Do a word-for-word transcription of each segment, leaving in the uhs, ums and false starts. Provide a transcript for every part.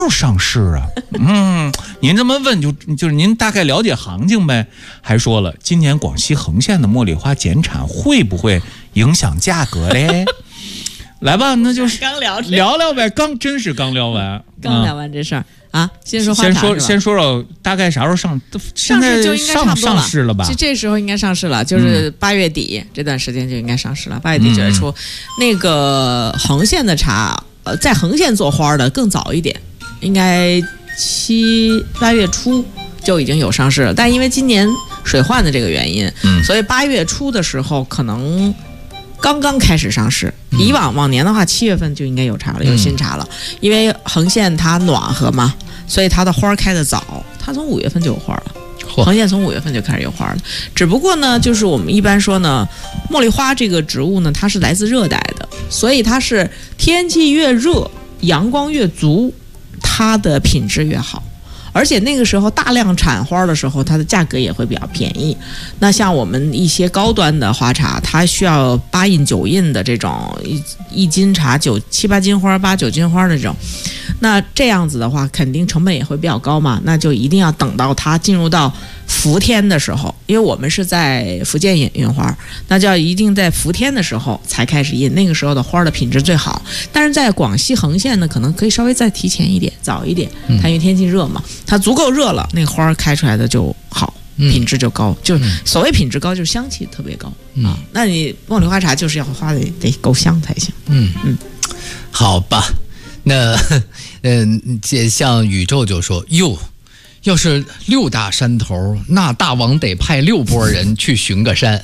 上市啊？嗯，您这么问就就是您大概了解行情呗。还说了，今年广西横县的茉莉花减产会不会影响价格嘞？来吧，那就是刚聊聊聊呗，刚真是刚聊完， 刚聊完这事儿。啊，先说花茶先说先说说大概啥时候上？ 上市就应该差不多了， 上市了吧？ 这这时候应该上市了，就是八月底、嗯、这段时间就应该上市了。八月底九月初，嗯、那个横县的茶，呃，在横县做花的更早一点，应该七八月初就已经有上市了。但因为今年水患的这个原因，嗯、所以八月初的时候可能刚刚开始上市。以往往年的话，七月份就应该有茶了，有新茶了。嗯、因为横县它暖和嘛，所以它的花开得早，它从五月份就有花了。横县从五月份就开始有花了。只不过呢，就是我们一般说呢，茉莉花这个植物呢，它是来自热带的，所以它是天气越热，阳光越足，它的品质越好。而且那个时候大量产花的时候，它的价格也会比较便宜。那像我们一些高端的花茶，它需要八印九印的这种一一斤茶九七八斤花八九斤花的这种，那这样子的话，肯定成本也会比较高嘛。那就一定要等到它进入到伏天的时候，因为我们是在福建引运花，那就要一定在伏天的时候才开始印，那个时候的花的品质最好。但是在广西横县呢，可能可以稍微再提前一点，早一点，它因为天气热嘛。它足够热了，那个花开出来的就好，品质就高。嗯、就是所谓品质高，就是香气特别高、嗯、啊。那你茉莉花茶就是要花得得够香才行。 嗯嗯，好吧。那嗯，这像宇宙就说哟。要是六大山头，那大王得派六拨人去巡个山。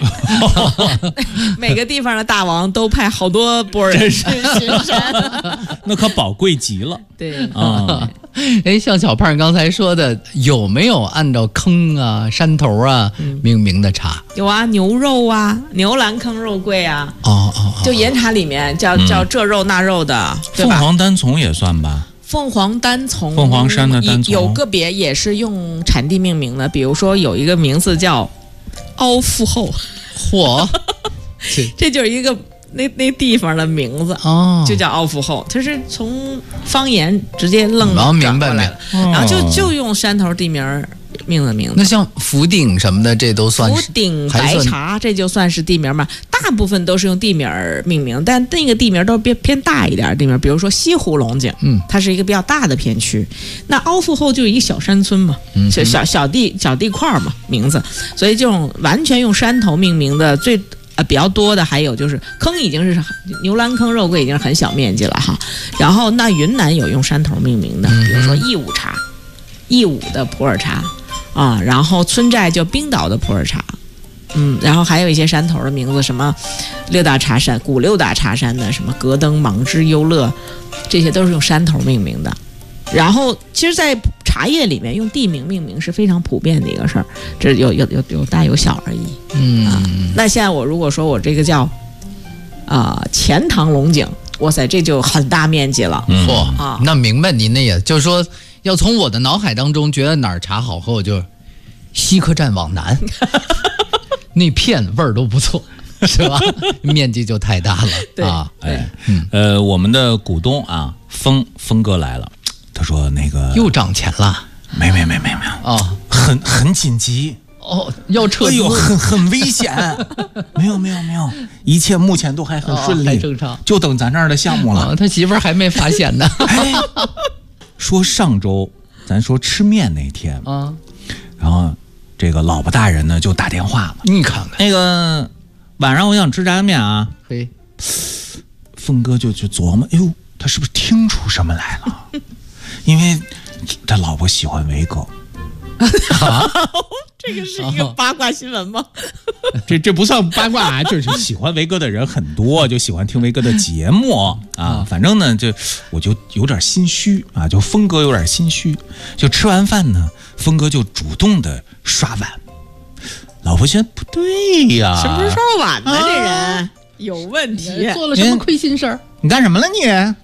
每个地方的大王都派好多拨人去巡山， 那可宝贵极了。 对啊，哎，像小胖刚才说的，有没有按照坑啊、山头啊命名的茶？ 嗯、有啊，牛肉啊，牛栏坑肉桂啊。 哦哦， 就岩茶里面叫、嗯、叫这肉那肉的，对吧？ 凤凰单丛也算吧。 凤凰单丛， 凤凰山的单丛有个别也是用产地命名的，比如说有一个名字叫凹腹后， 嚯， 这就是一个那那地方的名字哦， 就叫凹腹后，它是从方言直接愣转过来了， 哦、 然后就就用山头地名命的名字。 那像福鼎什么的，这都算是福鼎白茶，这就算是地名嘛。大部分都是用地名命名，但那个地名都偏偏大一点的地名，比如说西湖龙井，嗯，它是一个比较大的片区。那凹腹后就是一个小山村嘛，嗯、小小小地小地块嘛，名字。所以这种完全用山头命名的最呃比较多的，还有就是坑已经是牛栏坑肉桂已经是很小面积了哈。然后那云南有用山头命名的，比如说义乌茶，义乌的普洱茶。啊，然后村寨就冰岛的普洱茶，嗯，然后还有一些山头的名字，什么六大茶山、古六大茶山的什么格登、莽枝、优乐，这些都是用山头命名的。然后，其实，在茶叶里面用地名命名是非常普遍的一个事儿，这有有有有大有小而已。 嗯啊，那现在我如果说我这个叫啊、呃、钱塘龙井，哇塞，这就很大面积了。 嚯、嗯、啊，那明白您那也就是说。要从我的脑海当中觉得哪儿茶好喝，我就西客站往南，那片味儿都不错，是吧？面积就太大了。 对啊， 哎，嗯、呃，我们的股东啊，峰峰哥来了，他说那个又涨钱了， 没没没没没有哦， 很很紧急哦，要撤资， 哎呦，很很危险，没有没有没有，一切目前都还很顺利， 哦、还正常， 就等咱这儿的项目了。 哦、他媳妇儿还没发现呢。 哎说上周咱说吃面那天啊， 然后这个老婆大人呢就打电话了， 你看看那个晚上我想吃炸酱面啊， 嘿， 峰哥就就琢磨，哎呦，他是不是听出什么来了？因为他老婆喜欢维哥。 啊，这个是一个八卦新闻吗？ 这这不算八卦啊，就是喜欢维哥的人很多，就喜欢听维哥的节目啊。反正呢，就我就有点心虚啊，就峰哥有点心虚。就吃完饭呢，峰哥就主动的刷碗。老婆觉得不对呀， 什么时候刷碗呢？啊、这人有问题， 做了什么亏心事儿？ 你干什么了你啊？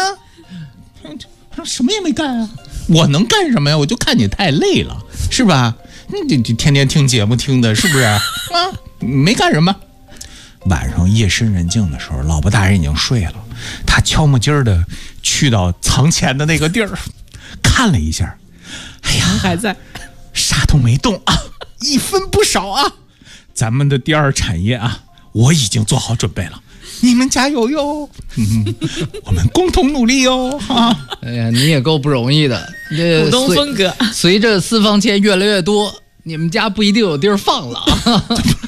什么也没干啊。我能干什么呀？我就看你太累了，是吧？你你天天听节目听的，是不是？啊，没干什么。晚上夜深人静的时候，老婆大人已经睡了， 他悄没劲儿的去到藏钱的那个地儿，看了一下，哎呀， 还在， 啥都没动啊，一分不少啊。咱们的第二产业啊，我已经做好准备了，你们加油哟！嗯，我们共同努力哟！哈， 哎呀，你也够不容易的。这股东分割， 随着私房钱越来越多，你们家不一定有地儿放了啊。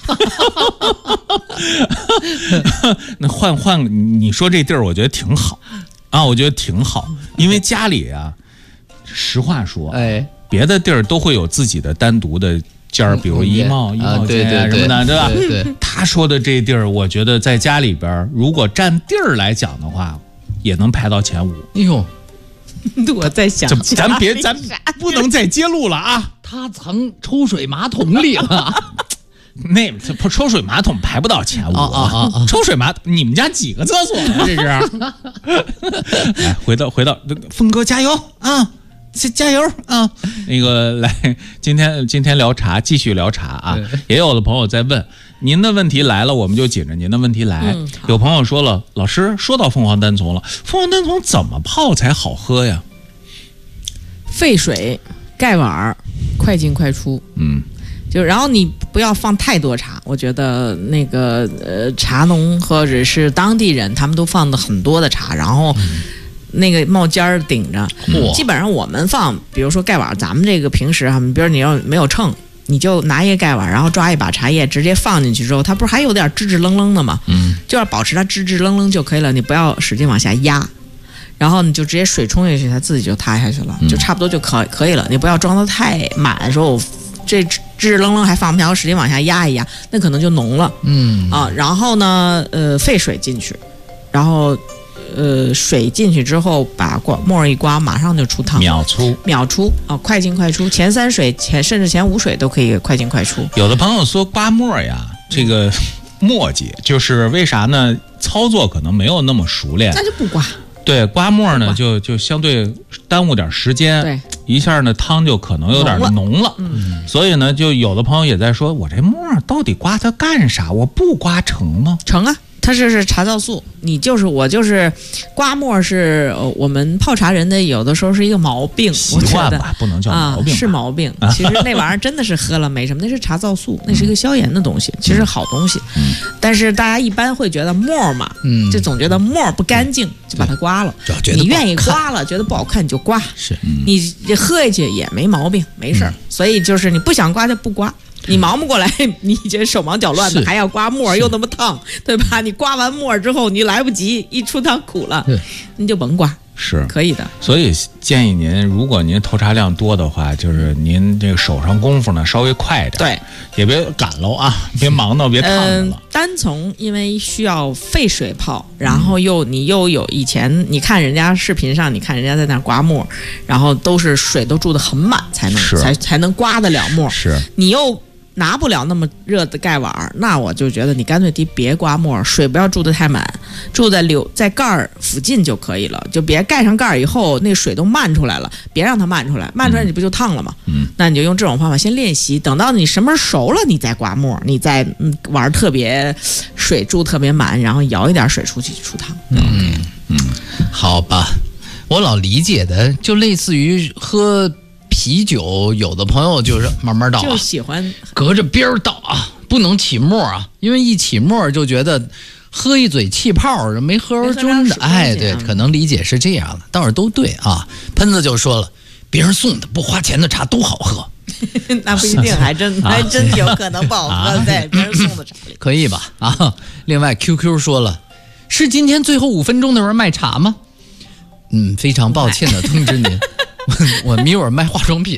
那换换，你说这地儿，我觉得挺好啊，我觉得挺好，因为家里啊，实话说， 哎， 别的地儿都会有自己的单独的间儿，比如衣帽、衣帽间啊什么的，对吧？ 对对。 他说的这地儿，我觉得在家里边，如果占地儿来讲的话，也能排到前五。 哎呦， 我在想， 咱别，咱不能再揭露了啊！ 他藏抽水马桶里了。 那抽水马桶排不到前五啊啊啊！ 抽水马桶，你们家几个厕所啊？这是。来，回到回到，峰哥加油啊！加油啊！那个来，今天今天聊茶，继续聊茶啊！也有的朋友在问，您的问题来了，我们就紧着您的问题来。嗯、有朋友说了，老师说到凤凰单丛了，凤凰单丛怎么泡才好喝呀？ 沸水盖碗，快进快出。嗯。就然后你不要放太多茶，我觉得那个呃茶农或者是当地人，他们都放的很多的茶，然后那个冒尖儿顶着。嗯、基本上我们放，比如说盖碗，咱们这个平时哈，比如你要没有秤，你就拿一个盖碗，然后抓一把茶叶直接放进去之后，它不是还有点吱吱楞楞的吗？嗯，就要保持它吱吱楞楞就可以了，你不要使劲往下压。然后你就直接水冲下去，它自己就塌下去了，就差不多就可可以了。你不要装得太满，说我这吱吱楞楞还放不下，我使劲往下压一压，那可能就浓了。嗯啊，然后呢，呃，沸水进去，然后呃水进去之后，把刮沫一刮，马上就出汤， 秒出秒出啊，快进快出，前三水前甚至前五水都可以快进快出。 有的朋友说刮沫呀，这个磨叽，就是为啥呢？操作可能没有那么熟练， 那就不刮。 对，刮沫呢就就相对耽误点时间， 对， 一下呢汤就可能有点浓了，嗯，所以呢就有的朋友也在说，我这沫到底刮它干啥？我不刮成吗？ 成啊。它这是茶皂素，你就是我就是刮沫是、呃、我们泡茶人的有的时候是一个毛病， 习惯吧，不能叫毛病、 啊，是毛病。其实那玩意儿真的是喝了没什么，那是茶皂素，那是一个消炎的东西，其实好东西。嗯、但是大家一般会觉得沫嘛，嗯，就总觉得沫不干净，就把它刮了。你愿意刮了，觉得不好看你就刮， 是、 嗯、你喝下去也没毛病，没事儿、嗯。所以就是你不想刮就不刮。你忙不过来，你这手忙脚乱的，还要刮沫，又那么烫，对吧？你刮完沫之后，你来不及，一出汤苦了，你就甭刮， 是可以的。 所以建议您，如果您投茶量多的话，就是您这个手上功夫呢稍微快一点， 对， 也别赶喽啊，别忙到别烫了。 嗯、单丛因为需要沸水泡，然后又你又有以前你看人家视频上，你看人家在那刮沫，然后都是水都注得很满才能才才能刮得了沫， 是你又拿不了那么热的盖碗，那我就觉得你干脆地别刮沫，水不要注得太满，注在流在盖儿附近就可以了，就别盖上盖儿以后那水都漫出来了，别让它漫出来，漫出来你不就烫了吗？嗯，那你就用这种方法先练习，等到你什么熟了，你再刮沫，你再嗯玩特别水注特别满，然后舀一点水出去出汤。 嗯嗯，好吧，我老理解的就类似于喝啤酒，有的朋友就是慢慢倒、啊， 就喜欢隔着边儿倒啊，不能起沫啊，因为一起沫就觉得喝一嘴气泡，没喝而中的，哎，对，可能理解是这样的，倒是都对啊。喷子就说了，别人送的不花钱的茶都好喝， 那不一定，还真还真有可能不好喝，在别人送的茶里， 可以吧？啊，另外 Q Q 说了，是今天最后五分钟的人卖茶吗？嗯，非常抱歉的通知您。我米尔卖化妆品，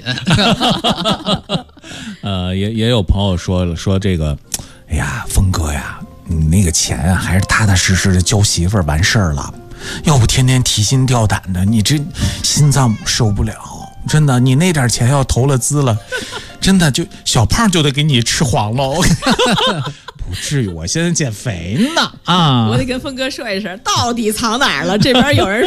呃，也也有朋友说了说这个，哎呀，峰哥呀，你那个钱啊，还是踏踏实实的交媳妇儿完事儿了，要不天天提心吊胆的，你这心脏受不了，真的，你那点钱要投了资了，真的就小胖就得给你吃黄了。不至于，我现在减肥呢啊！ 我得跟峰哥说一声，到底藏哪儿了？这边有人说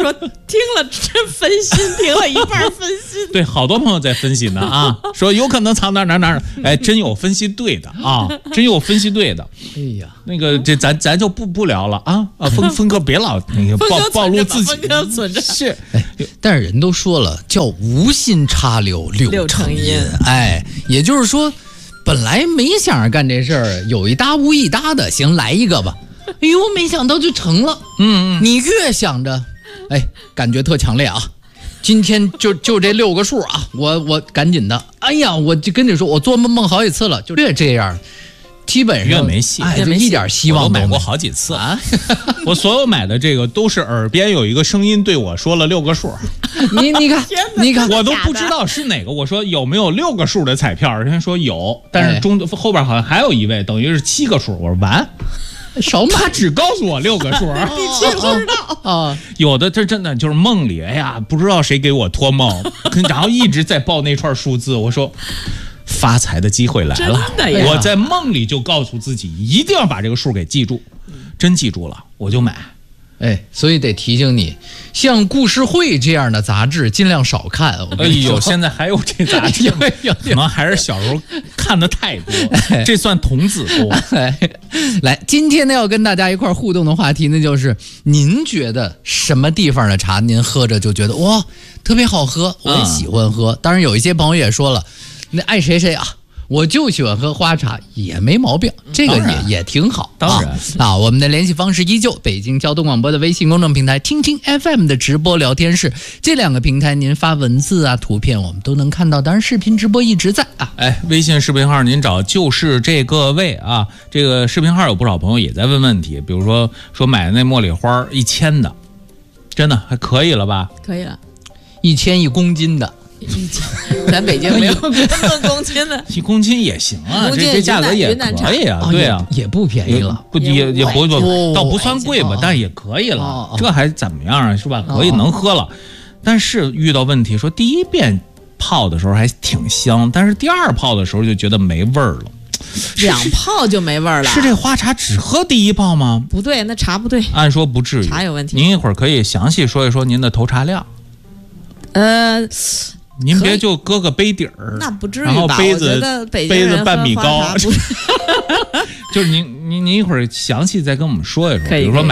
听了真分心，听了一半分心。 对，好多朋友在分析呢啊，说有可能藏哪哪哪哪，哎，真有分析对的啊，真有分析对的。 哎呀， 那个这咱咱就不不聊了啊啊，峰峰哥别老那个暴暴露自己， 峰哥存着是。 哎，但是人都说了，叫无心插柳柳成荫。哎，也就是说，本来没想着干这事儿，有一搭无一搭的，行，来一个吧。哎呦，没想到就成了。 嗯嗯， 你越想着，哎，感觉特强烈啊。今天就就这六个数啊，我我赶紧的。哎呀，我就跟你说，我做梦梦好几次了，就越这样。基本上越没戏， 哎，就一点希望都没。我都买过好几次啊，我所有买的这个都是耳边有一个声音对我说了六个数， 你你看，你看， 我都不知道是哪个。我说有没有六个数的彩票？人家说有，但是中、哎、后边好像还有一位，等于是七个数。我说完， 少买， 他只告诉我六个数， 你其实不知道啊。 有的这真的就是梦里，哎呀，不知道谁给我托梦，然后一直在报那串数字。我说。发财的机会来了！我在梦里就告诉自己，一定要把这个数给记住，真记住了我就买。 哎，所以得提醒你，像故事会这样的杂志尽量少看。 哎呦，现在还有这杂志？可能还是小时候看的太多，哎、这算童子功。 哎、来，今天呢要跟大家一块互动的话题呢，就是您觉得什么地方的茶您喝着就觉得哇特别好喝，我也喜欢喝。嗯、当然有一些朋友也说了。那爱谁谁啊，我就喜欢喝花茶，也没毛病，这个也也挺好。 当然啊, 啊，我们的联系方式依旧北京交通广播的微信公众平台、听听 F M 的直播聊天室，这两个平台您发文字啊、图片我们都能看到，当然视频直播一直在啊。 哎，微信视频号您找就是这个位啊，这个视频号有不少朋友也在问问题，比如说说买那茉莉花一千的，真的还可以了吧？ 可以了， 一千一公斤的。 咱北京没有论公斤的， 一公斤也行啊，这这价格也可以啊，对啊， 也不便宜了， 不也也不不倒不算贵吧，但也可以了，这还怎么样啊？是吧？可以能喝了，但是遇到问题，说第一遍泡的时候还挺香，但是第二泡的时候就觉得没味儿了。 两泡就没味儿了？ 是这花茶只喝第一泡吗？ 不对，那茶不对， 按说不至于， 茶有问题。 您一会儿可以详细说一说您的投茶量。 呃。 您别就搁个杯底儿， 那不至于吧？ 然后杯子杯子半米高，就是您您您一会儿详细再跟我们说一说，比如说买。